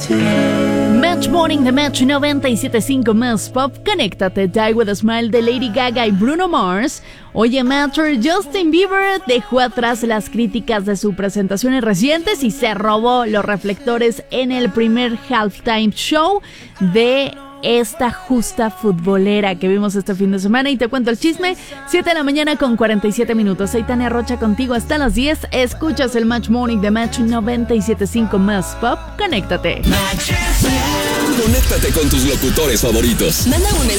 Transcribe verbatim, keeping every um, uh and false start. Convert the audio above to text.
Match Morning de Match noventa y siete punto cinco más Pop. Conéctate, Die With A Smile de Lady Gaga y Bruno Mars. Oye, Matter, Justin Bieber dejó atrás las críticas de sus presentaciones recientes y se robó los reflectores en el primer halftime show de esta justa futbolera que vimos este fin de semana. Y te cuento el chisme, siete de la mañana con cuarenta y siete minutos. Soy Tania Rocha contigo hasta las diez. Escuchas el Match Morning de Match noventa y siete punto cinco más Pop. Conéctate. Conéctate con tus locutores favoritos. Manda un